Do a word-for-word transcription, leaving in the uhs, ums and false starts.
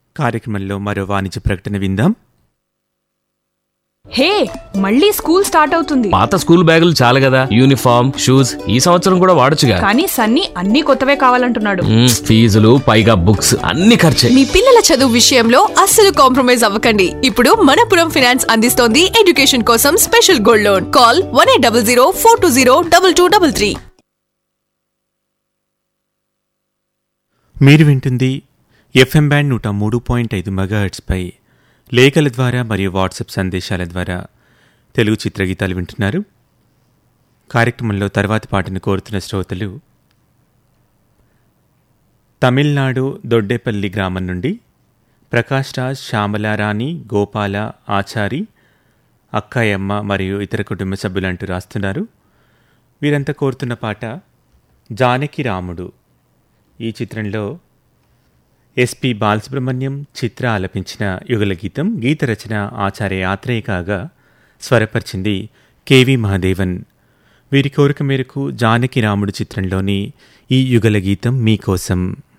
కార్యక్రమంలో మరో వాణిజ్య ప్రకటన విందాం. హే, మళ్ళీ స్కూల్ స్టార్ట్ అవుతుంది. పాత స్కూల్ బ్యాగులు చాలు కదా, యూనిఫామ్ షూస్ ఈ సంవత్సరం కూడా వాడొచ్చుగా. కానీ సన్నీ అన్ని కొత్తవే కావాలంటున్నాడు. మ్మ్, ఫీజులు పైగా బుక్స్ అన్ని ఖర్చే. మీ పిల్లల చదువు విషయంలో అస్సలు కాంప్రమైజ్ అవ్వకండి. ఇప్పుడు మనపురం ఫైనాన్స్ అందిస్తోంది ఎడ్యుకేషన్ కోసం special gold loan. Call one eight double zero four two zero double two double three. మీరు వింటుంది ఎఫ్ఎం బ్యాండ్ నూట మూడు పాయింట్ ఐదు మెగాహెర్ట్జ్ పై లేఖల ద్వారా మరియు వాట్సాప్ సందేశాల ద్వారా తెలుగు చిత్రగీతాలు వింటున్నారు. కార్యక్రమంలో తర్వాతి పాటను కోరుతున్న శ్రోతలు తమిళనాడు దొడ్డేపల్లి గ్రామం నుండి ప్రకాష్ రాజ్, శ్యామలారాణి, గోపాల, ఆచారి, అక్కాయమ్మ మరియు ఇతర కుటుంబ సభ్యులంటూ రాస్తున్నారు. వీరంతా కోరుతున్న పాట జానకి రాముడు. ఈ చిత్రంలో ఎస్పి బాలసుబ్రహ్మణ్యం, చిత్ర ఆలపించిన యుగల గీతం. గీత రచన ఆచార్య ఆత్రేయ కాగా స్వరపరిచింది కెవి మహాదేవన్. వీరి కోరిక మేరకు జానకి రాముడు చిత్రంలోని ఈ యుగల గీతం మీకోసం.